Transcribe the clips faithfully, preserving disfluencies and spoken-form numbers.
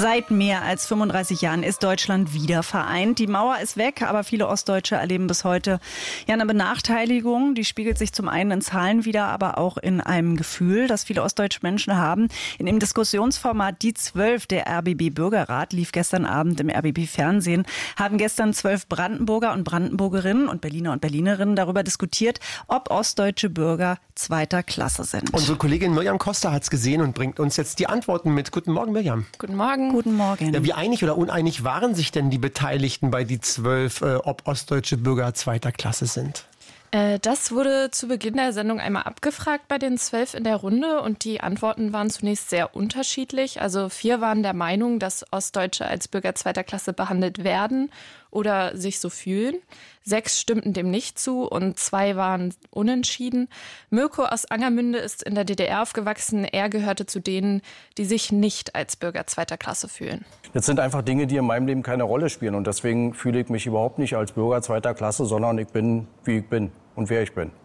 Seit mehr als fünfunddreißig Jahren ist Deutschland wieder vereint. Die Mauer ist weg, aber viele Ostdeutsche erleben bis heute ja eine Benachteiligung. Die spiegelt sich zum einen in Zahlen wider, aber auch in einem Gefühl, das viele ostdeutsche Menschen haben. In dem Diskussionsformat Die Zwölf, der R B B Bürgerrat, lief gestern Abend im R B B Fernsehen, haben gestern zwölf Brandenburger und Brandenburgerinnen und Berliner und Berlinerinnen darüber diskutiert, ob ostdeutsche Bürger zweiter Klasse sind. Unsere Kollegin Mirjam Costa hat es gesehen und bringt uns jetzt die Antworten mit. Guten Morgen, Mirjam. Guten Morgen. Guten Morgen. Ja, wie einig oder uneinig waren sich denn die Beteiligten bei die zwölf, äh, ob ostdeutsche Bürger zweiter Klasse sind? Äh, das wurde zu Beginn der Sendung einmal abgefragt bei den zwölf in der Runde und die Antworten waren zunächst sehr unterschiedlich. Also vier waren der Meinung, dass Ostdeutsche als Bürger zweiter Klasse behandelt werden oder sich so fühlen. Sechs stimmten dem nicht zu und zwei waren unentschieden. Mirko aus Angermünde ist in der D D R aufgewachsen. Er gehörte zu denen, die sich nicht als Bürger zweiter Klasse fühlen. Jetzt sind einfach Dinge, die in meinem Leben keine Rolle spielen. Und deswegen fühle ich mich überhaupt nicht als Bürger zweiter Klasse, sondern ich bin, wie ich bin und wer ich bin.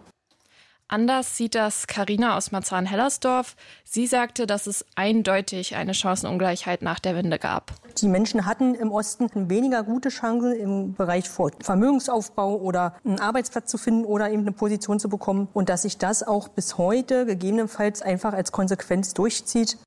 Anders sieht das Carina aus Marzahn-Hellersdorf. Sie sagte, dass es eindeutig eine Chancenungleichheit nach der Wende gab. Die Menschen hatten im Osten weniger gute Chancen im Bereich Vermögensaufbau oder einen Arbeitsplatz zu finden oder eben eine Position zu bekommen. Und dass sich das auch bis heute gegebenenfalls einfach als Konsequenz durchzieht.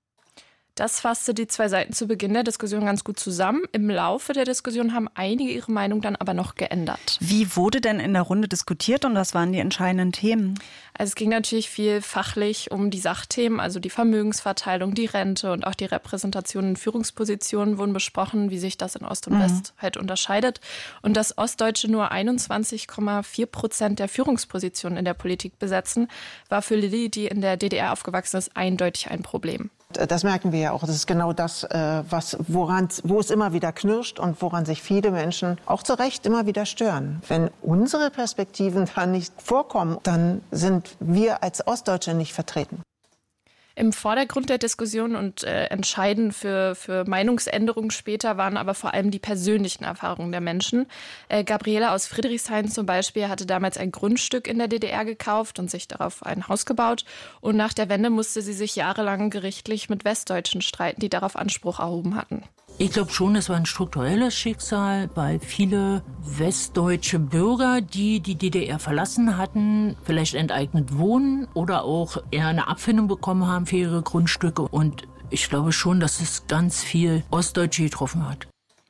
Das fasste die zwei Seiten zu Beginn der Diskussion ganz gut zusammen. Im Laufe der Diskussion haben einige ihre Meinung dann aber noch geändert. Wie wurde denn in der Runde diskutiert und was waren die entscheidenden Themen? Also es ging natürlich viel fachlich um die Sachthemen, also die Vermögensverteilung, die Rente und auch die Repräsentation in Führungspositionen wurden besprochen, wie sich das in Ost und mhm. West halt unterscheidet. Und dass Ostdeutsche nur einundzwanzig Komma vier Prozent der Führungspositionen in der Politik besetzen, war für Lilly, die in der D D R aufgewachsen ist, eindeutig ein Problem. Das merken wir ja auch. Das ist genau das, was, woran, wo es immer wieder knirscht und woran sich viele Menschen auch zu Recht immer wieder stören. Wenn unsere Perspektiven da nicht vorkommen, dann sind wir als Ostdeutsche nicht vertreten. Im Vordergrund der Diskussion und äh, entscheidend für, für Meinungsänderungen später waren aber vor allem die persönlichen Erfahrungen der Menschen. Äh, Gabriela aus Friedrichshain zum Beispiel hatte damals ein Grundstück in der D D R gekauft und sich darauf ein Haus gebaut. Und nach der Wende musste sie sich jahrelang gerichtlich mit Westdeutschen streiten, die darauf Anspruch erhoben hatten. Ich glaube schon, es war ein strukturelles Schicksal, weil viele westdeutsche Bürger, die die D D R verlassen hatten, vielleicht enteignet wohnen oder auch eher eine Abfindung bekommen haben für ihre Grundstücke. Und ich glaube schon, dass es ganz viel Ostdeutsche getroffen hat.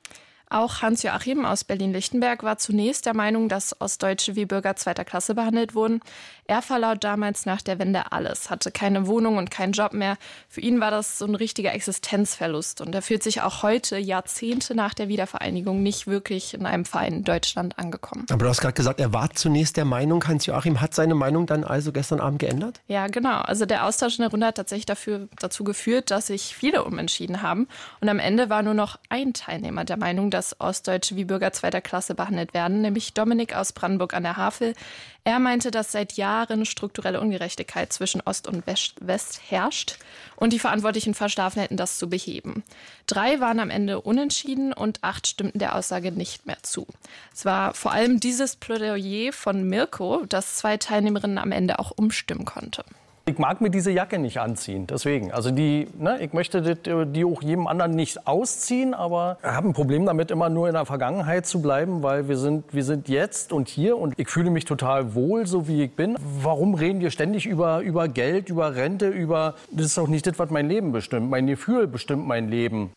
Auch Hans-Joachim aus Berlin-Lichtenberg war zunächst der Meinung, dass Ostdeutsche wie Bürger zweiter Klasse behandelt wurden. Er verlor damals nach der Wende alles, hatte keine Wohnung und keinen Job mehr. Für ihn war das so ein richtiger Existenzverlust. Und er fühlt sich auch heute, Jahrzehnte nach der Wiedervereinigung, nicht wirklich in einem vereinten Deutschland angekommen. Aber du hast gerade gesagt, er war zunächst der Meinung, Hans-Joachim hat seine Meinung dann also gestern Abend geändert? Ja, genau. Also der Austausch in der Runde hat tatsächlich dafür, dazu geführt, dass sich viele umentschieden haben. Und am Ende war nur noch ein Teilnehmer der Meinung, dass dass Ostdeutsche wie Bürger zweiter Klasse behandelt werden, nämlich Dominik aus Brandenburg an der Havel. Er meinte, dass seit Jahren strukturelle Ungerechtigkeit zwischen Ost und West herrscht und die Verantwortlichen verschlafen hätten, das zu beheben. Drei waren am Ende unentschieden und acht stimmten der Aussage nicht mehr zu. Es war vor allem dieses Plädoyer von Mirko, das zwei Teilnehmerinnen am Ende auch umstimmen konnte. Ich mag mir diese Jacke nicht anziehen, deswegen. Also die, ne, ich möchte die auch jedem anderen nicht ausziehen, aber ich habe ein Problem damit, immer nur in der Vergangenheit zu bleiben, weil wir sind, wir sind jetzt und hier und ich fühle mich total wohl, so wie ich bin. Warum reden wir ständig über, über Geld, über Rente, über... Das ist doch nicht das, was mein Leben bestimmt. Mein Gefühl bestimmt mein Leben.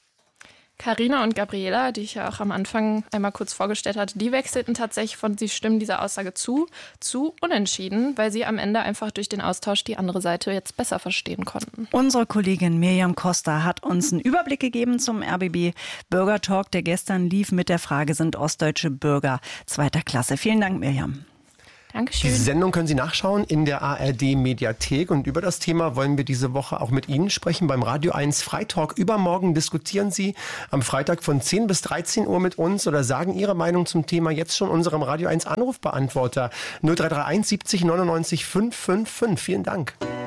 Carina und Gabriela, die ich ja auch am Anfang einmal kurz vorgestellt hatte, die wechselten tatsächlich von sie stimmen dieser Aussage zu, zu unentschieden, weil sie am Ende einfach durch den Austausch die andere Seite jetzt besser verstehen konnten. Unsere Kollegin Mirjam Costa hat uns einen Überblick gegeben zum R B B Bürgertalk, der gestern lief mit der Frage, sind ostdeutsche Bürger zweiter Klasse? Vielen Dank, Mirjam. Dankeschön. Diese Sendung können Sie nachschauen in der A R D-Mediathek. Und über das Thema wollen wir diese Woche auch mit Ihnen sprechen beim Radio eins Freitalk. Übermorgen diskutieren Sie am Freitag von zehn bis dreizehn Uhr mit uns oder sagen Ihre Meinung zum Thema jetzt schon unserem Radio eins Anrufbeantworter null drei drei eins siebzig neunundneunzig fünfhundertfünfundfünfzig. Vielen Dank.